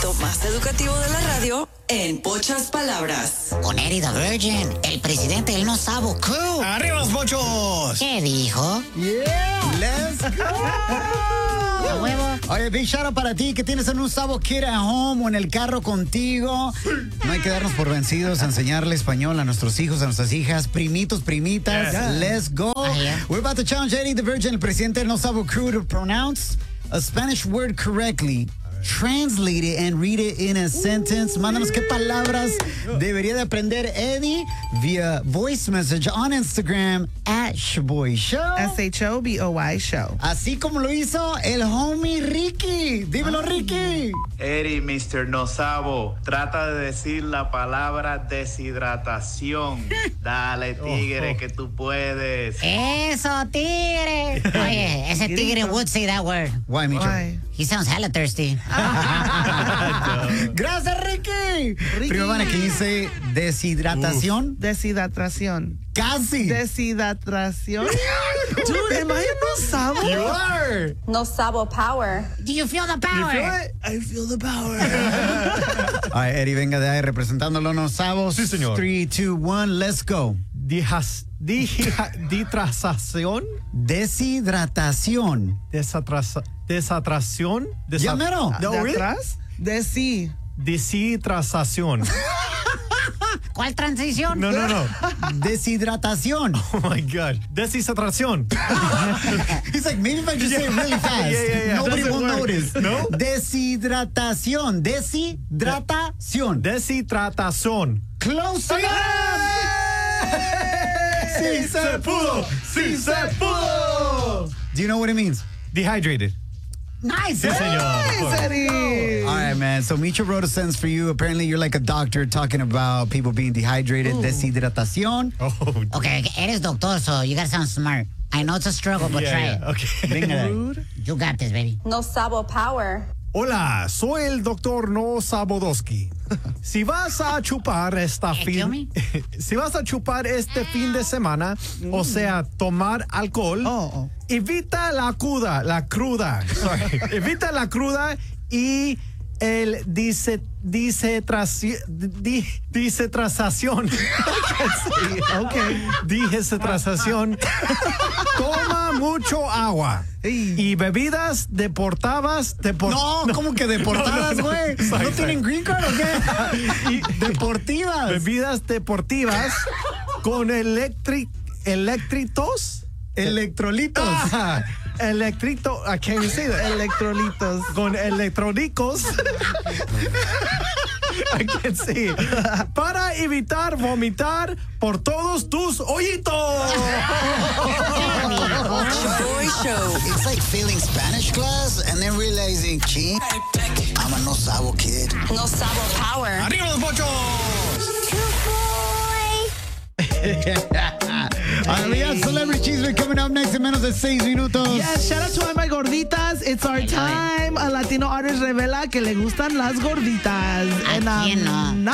segmento más educativo de la radio en pocas palabras. Con Eddie the Virgin, el presidente del No Sabo Crew. ¡Arriba los pochos! ¿Qué dijo? ¡Yeah! ¡Let's go! A huevo. Oye, big shout out para ti que tienes un Sabo Kid at home o en el carro contigo. No hay que darnos por vencidos, a enseñarle español a nuestros hijos, a nuestras hijas, primitos, primitas. Yeah. Let's go. Yeah. We're about to challenge Eddie the Virgin, el presidente del No Sabo Crew, to pronounce a Spanish word correctly. Translate it and read it in a sentence. Mándanos qué palabras debería de aprender Eddie via voice message on Instagram at Shoboy Show. SHOBOY Show. Así como lo hizo el homie Ricky. Dímelo, Ricky. Eddie, Mr. No Sabo, trata de decir la palabra deshidratación. Dale, tigre, que tú puedes. Eso, tigre. Oye, ese tigre would say that word. Why, Micho? Why? He sounds hella thirsty. Gracias, Ricky. Primero van a que dice deshidratación. Deshidratación. Casi. Deshidratación. Dude, am I No Sabo? You are. No Sabo Power. Do you feel the power? I feel the power. All right, Eddie, venga de ahí representándolo No Sabos. Sí, señor. 3, 2, 1, let's go. Ditrasación. Deshidratación. Desatración. Ya mero. No, ¿De really? atrás? Deshidratación. ¿Cuál transición? No. Deshidratación. Oh my God. Deshidratación. He's like, maybe if I just say it really fast, Yeah. nobody Doesn't will work. notice. No? Deshidratación. Deshidratación. Deshidratación. Close enough. Sí se pudo. Sí se pudo. Do you know what it means? Dehydrated. Nice. Sí, señor. Nice, Eddie. All right, man. So Micho wrote a sentence for you. Apparently, you're like a doctor talking about people being dehydrated. Deshidratación. Oh, Okay, eres doctor, so you gotta sound smart. I know it's a struggle, but try it. Okay. Venga. You got this, baby. No Sabo Power. Hola, soy el doctor No Sabodowski. Si vas a chupar Excuse me? si vas a chupar este fin de semana, o sea, tomar alcohol, Oh. evita la cruda, sorry, evita la cruda y el disetrasación. Okay. Disetrasación. Toma mucho agua. Ey. Y bebidas deportadas. No, ¿cómo que deportadas, No, güey? sorry, ¿No tienen green card o qué? Y Deportivas. bebidas deportivas con electritos. Electrolitos. I can't even say that. Electrolitos. Con electrónicos. I can't say it. Para evitar vomitar por todos tus hoyitos. Shoboy Show. It's like failing Spanish class and then realizing, gee, I'm a no sabo kid. No Sabo Power. ¡Arriba los pochos! We got Celebrity Cheeseman coming up next in menos de 6 minutos. Yes, shout out to all my gorditas. It's our time. A Latino artist revela que le gustan las gorditas. ¿A quién no?